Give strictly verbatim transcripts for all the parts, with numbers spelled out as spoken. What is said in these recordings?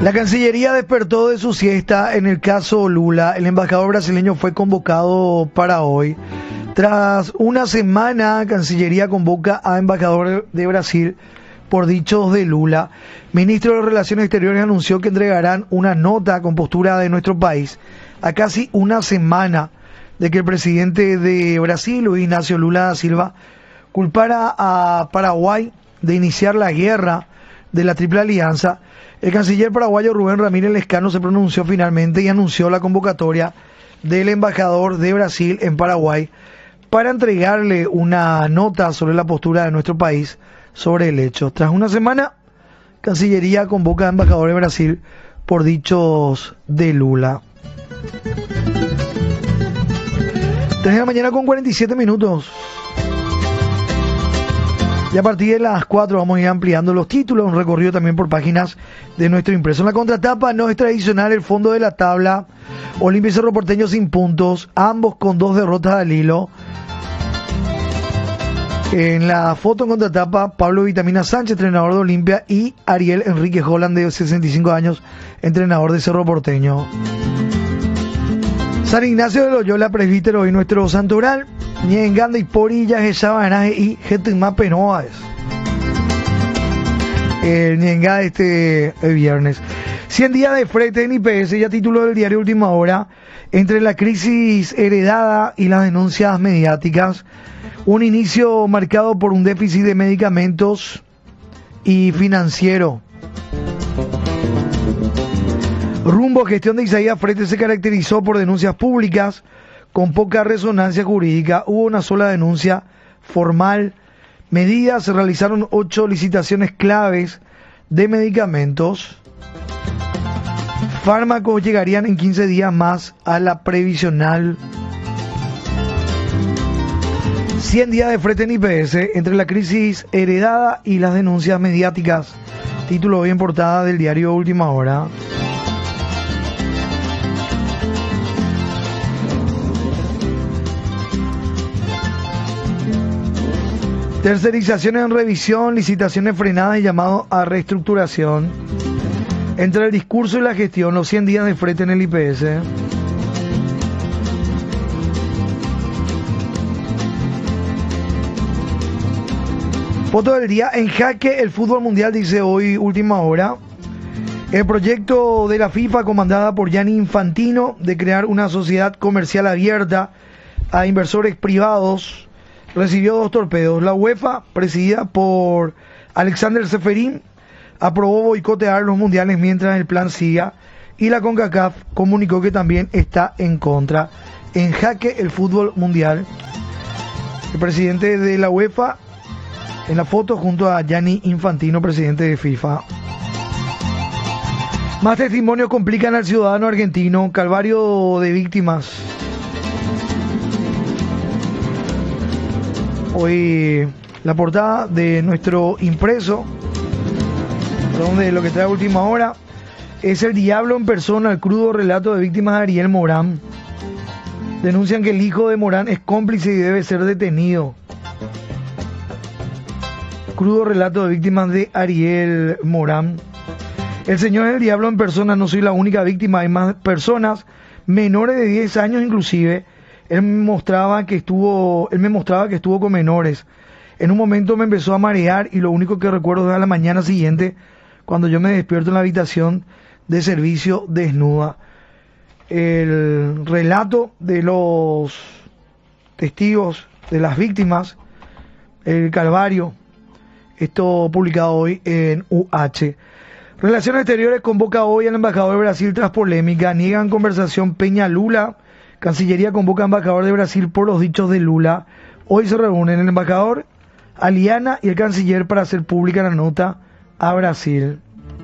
La Cancillería despertó de su siesta en el caso Lula. El embajador brasileño fue convocado para hoy. Tras una semana, Cancillería convoca a embajador de Brasil por dichos de Lula. Ministro de Relaciones Exteriores anunció que entregarán una nota con postura de nuestro país a casi una semana de que el presidente de Brasil, Luis Ignacio Lula da Silva, culpara a Paraguay de iniciar la guerra de la Triple Alianza. El canciller paraguayo Rubén Ramírez Lescano se pronunció finalmente y anunció la convocatoria del embajador de Brasil en Paraguay para entregarle una nota sobre la postura de nuestro país sobre el hecho. Tras una semana, Cancillería convoca a embajador de Brasil por dichos de Lula. tres de la mañana con cuarenta y siete minutos. Y a partir de las cuatro vamos a ir ampliando los títulos, un recorrido también por páginas de nuestro impreso. En la contratapa no es tradicional el fondo de la tabla. Olimpia y Cerro Porteño sin puntos, ambos con dos derrotas al hilo. En la foto en contratapa, Pablo Vitamina Sánchez, entrenador de Olimpia, y Ariel Enrique Holland, de sesenta y cinco años, entrenador de Cerro Porteño. San Ignacio de Loyola, presbítero hoy nuestro santoral. Ñenganda y Porilla, Gesabanaje y Getima Penoas. El Ñenga este el viernes. cien días de frete en I P S, ya título del diario Última Hora. Entre la crisis heredada y las denuncias mediáticas, un inicio marcado por un déficit de medicamentos y financiero. Rumbo gestión de Isaías Frete se caracterizó por denuncias públicas con poca resonancia jurídica. Hubo una sola denuncia formal. Medidas, se realizaron ocho licitaciones claves de medicamentos. Fármacos llegarían en quince días más a la previsional. cien días de frete en I P S, entre la crisis heredada y las denuncias mediáticas. Título hoy en portada del diario Última Hora. Tercerizaciones en revisión, licitaciones frenadas y llamado a reestructuración. Entre el discurso y la gestión, los cien días de frete en el I P S. Foto del día, en jaque el fútbol mundial, dice hoy Última Hora. El proyecto de la FIFA, comandada por Gianni Infantino, de crear una sociedad comercial abierta a inversores privados, recibió dos torpedos. La UEFA, presidida por Alexander Seferin, aprobó boicotear los mundiales mientras el plan siga, y la CONCACAF comunicó que también está en contra. En jaque el fútbol mundial. El presidente de la UEFA en la foto junto a Gianni Infantino, presidente de FIFA. Más testimonios complican al ciudadano argentino. Calvario de víctimas. Hoy la portada de nuestro impreso, donde lo que trae Última Hora es el diablo en persona, el crudo relato de víctimas de Ariel Morán. Denuncian que el hijo de Morán es cómplice y debe ser detenido. Crudo relato de víctimas de Ariel Morán. El señor es el diablo en persona, no soy la única víctima, hay más personas, menores de diez años inclusive. Él me mostraba que estuvo, él me mostraba que estuvo con menores. En un momento me empezó a marear y lo único que recuerdo es a la mañana siguiente, cuando yo me despierto en la habitación de servicio desnuda. El relato de los testigos, de las víctimas, el calvario, esto publicado hoy en U H. Relaciones Exteriores convoca hoy al embajador de Brasil tras polémica. Niegan conversación Peña-Lula. Cancillería convoca al embajador de Brasil por los dichos de Lula. Hoy se reúnen el embajador, Aliana y el canciller para hacer pública la nota a Brasil.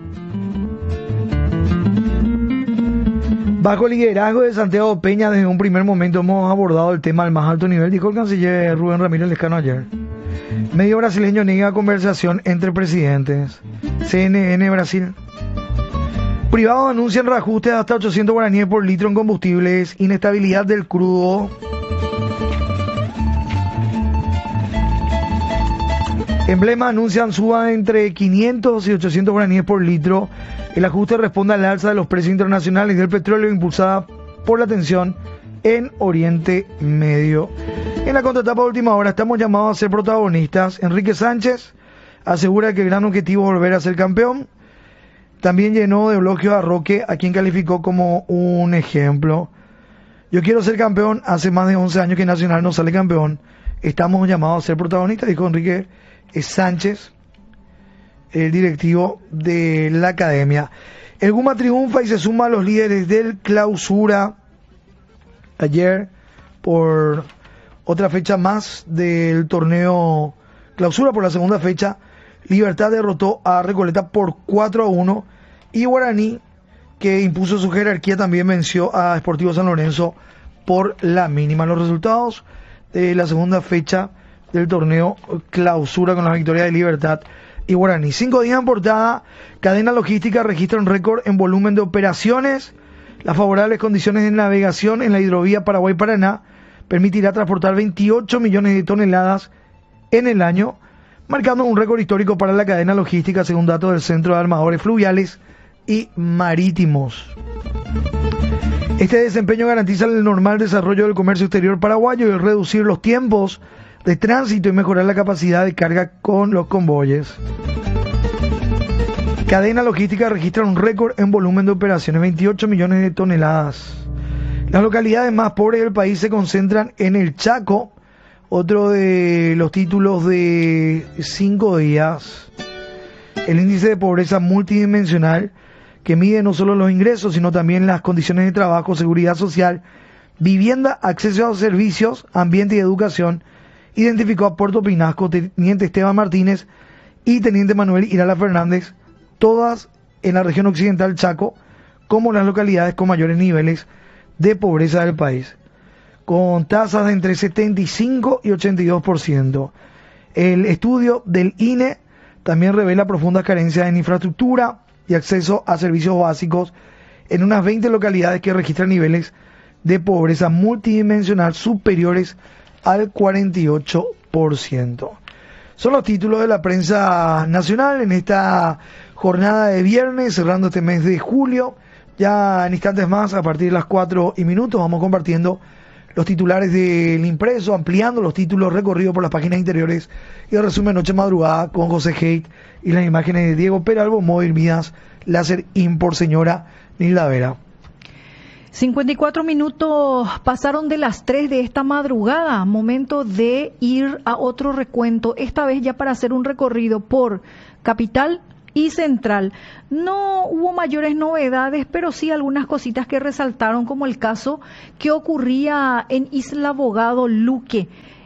Bajo el liderazgo de Santiago Peña, desde un primer momento hemos abordado el tema al más alto nivel, dijo el canciller Rubén Ramírez Lescano ayer. Medio brasileño niega conversación entre presidentes. C N N Brasil. Privados anuncian reajustes hasta ochocientos guaraníes por litro en combustibles. Inestabilidad del crudo. Emblema anuncian suba entre quinientos y ochocientos guaraníes por litro. El ajuste responde al alza de los precios internacionales del petróleo impulsada por la tensión en Oriente Medio. En la contratapa de última hora estamos llamados a ser protagonistas. Enrique Sánchez asegura que el gran objetivo es volver a ser campeón. También llenó de elogios a Roque, a quien calificó como un ejemplo. Yo quiero ser campeón, hace más de once años que Nacional no sale campeón. Estamos llamados a ser protagonistas, dijo Enrique Sánchez, el directivo de la academia. El Guma triunfa y se suma a los líderes del Clausura ayer por otra fecha más del torneo Clausura. Por la segunda fecha, Libertad derrotó a Recoleta por cuatro a uno y Guaraní, que impuso su jerarquía, también venció a Sportivo San Lorenzo por la mínima. Los resultados de la segunda fecha del torneo Clausura con la victoria de Libertad y Guaraní. Cinco días en portada, Cadena Logística registra un récord en volumen de operaciones. Las favorables condiciones de navegación en la hidrovía Paraguay-Paraná permitirá transportar veintiocho millones de toneladas en el año, marcando un récord histórico para la cadena logística, según datos del Centro de Armadores Fluviales y Marítimos. Este desempeño garantiza el normal desarrollo del comercio exterior paraguayo y el reducir los tiempos de tránsito y mejorar la capacidad de carga con los convoyes. Cadena Logística registra un récord en volumen de operaciones, veintiocho millones de toneladas. Las localidades más pobres del país se concentran en el Chaco, otro de los títulos de cinco días. El índice de pobreza multidimensional, que mide no solo los ingresos, sino también las condiciones de trabajo, seguridad social, vivienda, acceso a servicios, ambiente y educación, identificó a Puerto Pinasco, Teniente Esteban Martínez y Teniente Manuel Irala Fernández, todas en la región occidental Chaco, como las localidades con mayores niveles de pobreza del país, con tasas de entre setenta y cinco y ochenta y dos por ciento. El estudio del I N E también revela profundas carencias en infraestructura y acceso a servicios básicos en unas veinte localidades que registran niveles de pobreza multidimensional superiores al cuarenta y ocho por ciento. Son los títulos de la prensa nacional en esta jornada de viernes, cerrando este mes de julio. Ya en instantes más, a partir de las cuatro y minutos, vamos compartiendo los titulares del impreso, ampliando los títulos recorridos por las páginas interiores y el resumen noche madrugada con José Haidt y las imágenes de Diego Peralbo, Móvil Mías, Láser Import, señora Nilda Vera. cincuenta y cuatro minutos pasaron de las tres de esta madrugada, momento de ir a otro recuento, esta vez ya para hacer un recorrido por Capital y Central. No hubo mayores novedades, pero sí algunas cositas que resaltaron, como el caso que ocurría en Isla Abogado Luque,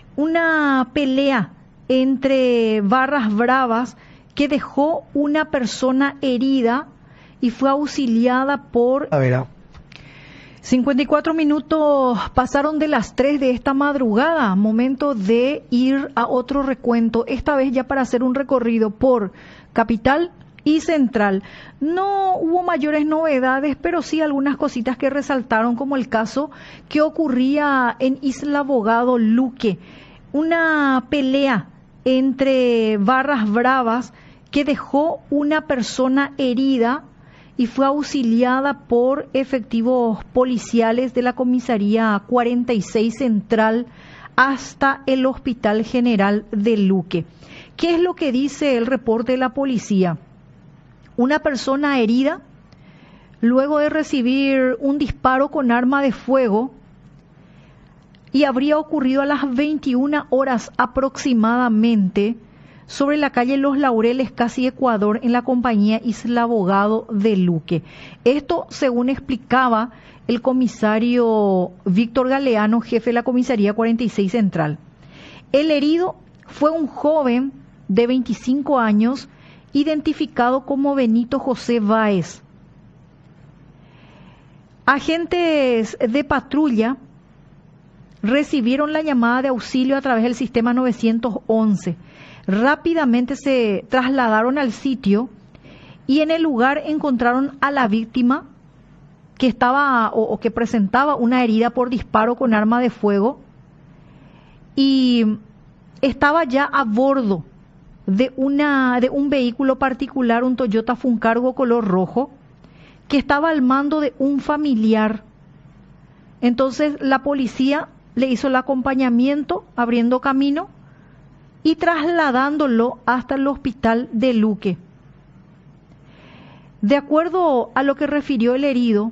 una pelea entre barras bravas que dejó una persona herida y fue auxiliada por... A ver, cincuenta y cuatro minutos pasaron de las tres de esta madrugada, momento de ir a otro recuento, esta vez ya para hacer un recorrido por Capital y Central. No hubo mayores novedades, pero sí algunas cositas que resaltaron, como el caso que ocurría en Isla Abogado Luque, una pelea entre barras bravas que dejó una persona herida y fue auxiliada por efectivos policiales de la comisaría cuarenta y seis Central hasta el Hospital General de Luque. ¿Qué es lo que dice el reporte de la policía? Una persona herida, luego de recibir un disparo con arma de fuego, y habría ocurrido a las veintiuna horas aproximadamente sobre la calle Los Laureles, casi Ecuador, en la compañía Isla Abogado de Luque. Esto, según explicaba el comisario Víctor Galeano, jefe de la comisaría cuarenta y seis Central. El herido fue un joven de veinticinco años, identificado como Benito José Báez. Agentes de patrulla recibieron la llamada de auxilio a través del sistema novecientos once. Rápidamente se trasladaron al sitio y en el lugar encontraron a la víctima, que estaba o, o que presentaba una herida por disparo con arma de fuego, y estaba ya a bordo de, una, de un vehículo particular, un Toyota Funcargo color rojo, que estaba al mando de un familiar. Entonces la policía le hizo el acompañamiento, abriendo camino y trasladándolo hasta el hospital de Luque. De acuerdo a lo que refirió el herido,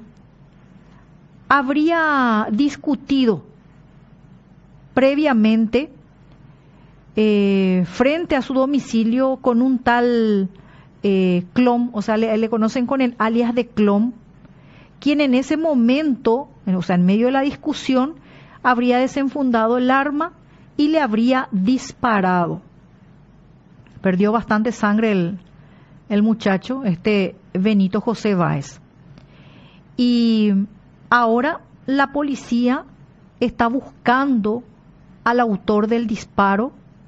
habría discutido previamente eh, frente a su domicilio con un tal eh, Clom, o sea, le, le conocen con el alias de Clom, quien en ese momento, o sea, en medio de la discusión, habría desenfundado el arma y le habría disparado. Perdió bastante sangre el, el muchacho, este Benito José Báez. Y ahora la policía está buscando al autor del disparo.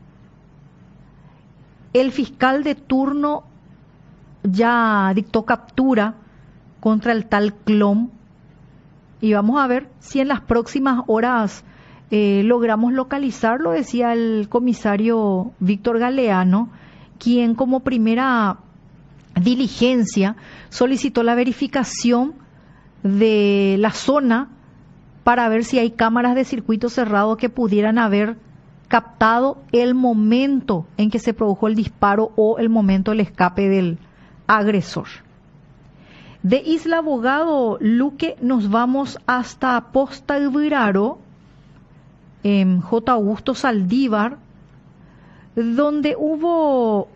El fiscal de turno ya dictó captura contra el tal Clom y vamos a ver si en las próximas horas eh, logramos localizarlo, decía el comisario Víctor Galeano, quien como primera diligencia solicitó la verificación de la zona para ver si hay cámaras de circuito cerrado que pudieran haber captado el momento en que se produjo el disparo o el momento del escape del agresor. De Isla Abogado, Luque, nos vamos hasta Posta de Viraro, en J. Augusto Saldívar, donde hubo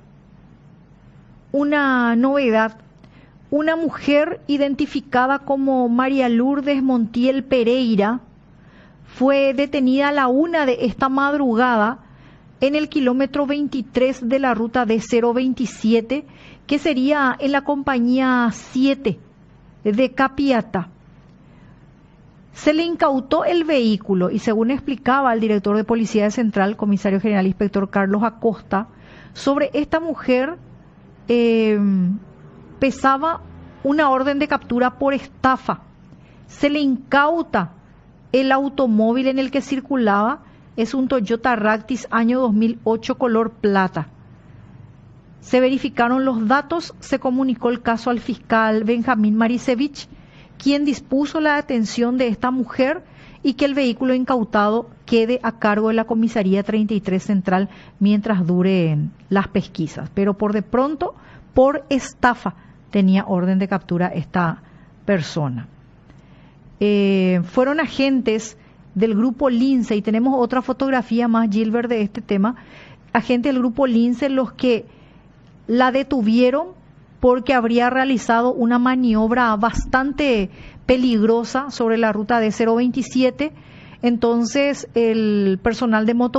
una novedad. Una mujer identificada como María Lourdes Montiel Pereira fue detenida a la una de esta madrugada en el kilómetro veintitrés de la ruta D cero veintisiete, que sería en la compañía siete de Capiatá. Se le incautó el vehículo y, según explicaba el director de Policía de Central, comisario general inspector Carlos Acosta, sobre esta mujer eh, pesaba una orden de captura por estafa. Se le incauta el automóvil en el que circulaba, es un Toyota Ractis año dos mil ocho color plata. Se verificaron los datos, se comunicó el caso al fiscal Benjamín Marisevich, quien dispuso la detención de esta mujer y que el vehículo incautado quede a cargo de la comisaría treinta y tres Central mientras duren las pesquisas. Pero por de pronto, por estafa, tenía orden de captura esta persona. Eh, fueron agentes del grupo Lince, y tenemos otra fotografía más, Gilbert, de este tema, agentes del grupo Lince los que la detuvieron porque habría realizado una maniobra bastante peligrosa sobre la ruta D cero veintisiete. Entonces el personal de moto